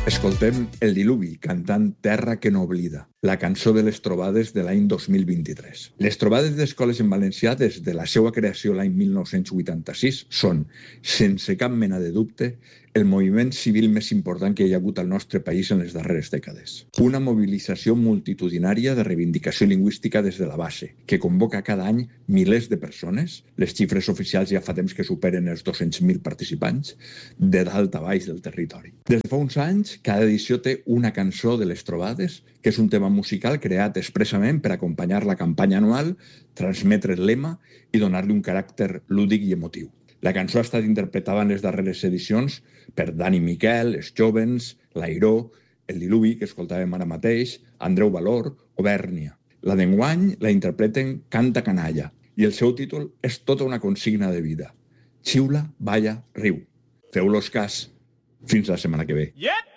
Escoltem El Diluvi cantant Terra que no oblida, la cançó de les trobades de l'any 2023. Les trobades d'escoles en valencià des de la seva creació l'any 1986 són, sense cap mena de dubte, el moviment civil més important que hi ha hagut al nostre país en les darreres dècades. Una mobilització multitudinària de reivindicació lingüística des de la base, que convoca cada any milers de persones, les xifres oficials ja fa temps que superen els 200.000 participants, de dalt a baix del territori. Des de fa uns anys, cada edició té una cançó de les trobades, que és un tema musical creat expressament per acompanyar la campanya anual, transmetre el lema i donar-li un caràcter lúdic i emotiu. La cançó ha estat interpretada en les darreres edicions per Dani Miquel, Els Jovens, l'Airó, El Diluvi, que escoltàvem ara mateix, Andreu Valor o Bèrnia. La d'enguany la interpreten Canta Canalla i el seu títol és tota una consigna de vida. Xiula, balla, riu. Feu-los cas. Fins la setmana que ve. Yep.